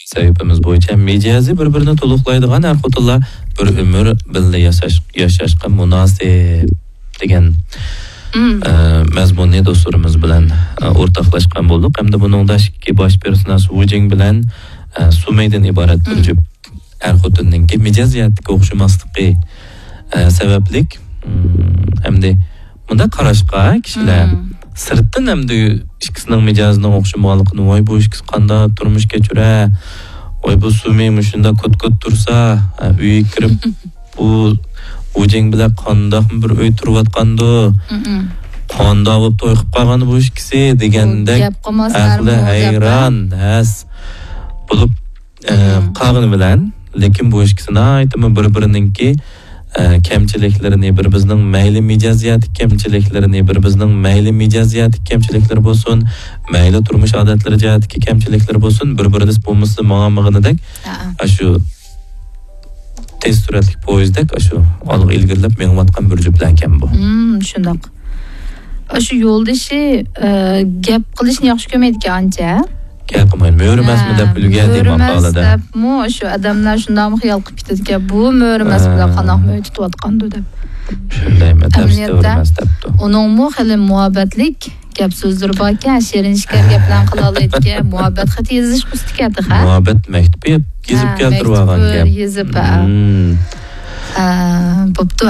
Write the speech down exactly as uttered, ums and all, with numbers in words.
sebebimiz bo'yicha mijozi bir-birini to'liqlaydigan er-xotinlar bir umr birga yashash yashashga munosib degan mazmunli do'stlarimiz bilan o'rtoqlashgan bo'ldik. Hamda buningda ikki bosh personaj Wu Jing bilan Sumaydan iborat bir juft er-xotinning mijoziyatiga o'xshamasligi sabablik hamda bunda qarashqa kishilar sirtdan hamda ikkisining mijozining o'xshamaligini voy bu ikkisi qanday turmush kechira, voy bu Sumay shunda kut-kut tursa, uyga kirib bu Wu Jing bilan qanday bir uy turayotgandi, qanday bo'lib to'y qilib qolgan bu ikkisi degandek ahli hayron has bo'lib qolgan bilan, lekin bu ikkisini aytimi bir-birininki kamchiliklarini, bir bizning mayli mijoziyati kamchiliklarini, bir bizning mayli mijoziyati kamchiliklari bo'lsin, mayli turmush odatlari jihatdagi kamchiliklari bo'lsin, bir-birimiz bo'lmasa ma'amig'inidek shu tez suratli poyezddek shu olg'a ilgirlab menayotgan bir juftlar ekan bu. Hmm, shundoq. Shu yo'ldoshi gap qilishni yaxshi ko'rmaydi ancha. Gap qilmaydi. Mo'rimasmi deb bilgan maqolada. Mo shu odamlar shunday xiyol qilib ketadi-ki, bu mo'rimas bilan qanoqmi tutayotgandi deb. Shundaymi, tafsirlamas debdi. Uning mu xili muhabbatlik gap so'zlar bor-ekan, shirin-shikar gaplar qila oladigan, muhabbat xati yozish qustikati ha. Muhabbat maktubi yozib keltirib olgan gap. Yozib. Ha, bo'pti.